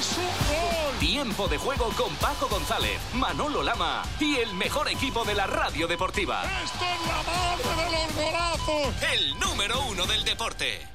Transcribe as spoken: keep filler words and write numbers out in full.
¡Es un gol! Tiempo de juego con Paco González, Manolo Lama y el mejor equipo de la radio deportiva. ¡Esto es la madre de los golazos! El número uno del deporte.